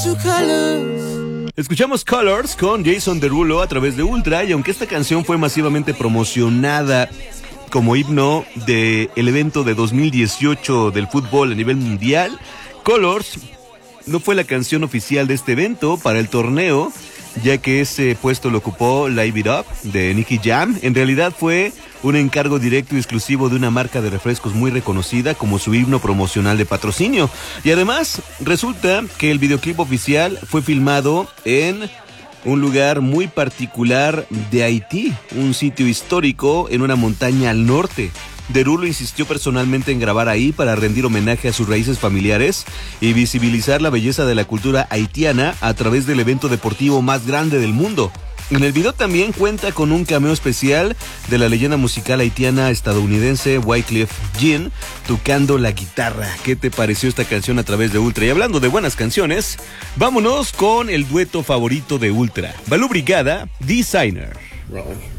Escuchamos Colors con Jason Derulo a través de Ultra, y aunque esta canción fue masivamente promocionada como himno del evento de 2018 del fútbol a nivel mundial, Colors no fue la canción oficial de este evento para el torneo, ya que ese puesto lo ocupó Live It Up de Nicky Jam. En realidad fue un encargo directo y exclusivo de una marca de refrescos muy reconocida como su himno promocional de patrocinio. Y además resulta que el videoclip oficial fue filmado en un lugar muy particular de Haití, un sitio histórico en una montaña al norte. Derulo insistió personalmente en grabar ahí para rendir homenaje a sus raíces familiares y visibilizar la belleza de la cultura haitiana a través del evento deportivo más grande del mundo. En el video también cuenta con un cameo especial de la leyenda musical haitiana estadounidense Wyclef Jean tocando la guitarra. ¿Qué te pareció esta canción a través de Ultra? Y hablando de buenas canciones, vámonos con el dueto favorito de Ultra, Balú Brigada, Designer.